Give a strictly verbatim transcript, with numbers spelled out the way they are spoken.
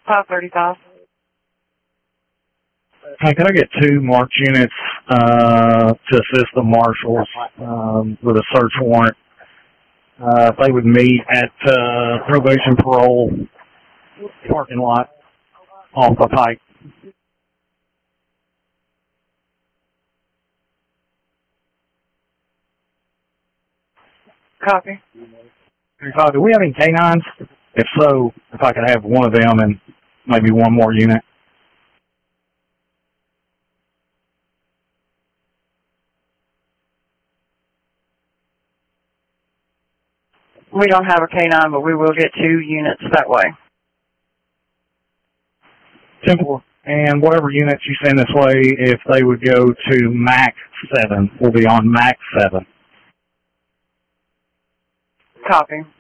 five thirty-five. Hey, can I get two marked units uh, to assist the marshals um, with a search warrant? Uh, if they would meet at uh, probation parole parking lot off the Pike. Copy. Do we have any canines? If so, if I could have one of them and maybe one more unit. We don't have a canine, but we will get two units that way. Simple. And whatever units you send this way, if they would go to Mac seven, we'll be on Mac seven. Copy.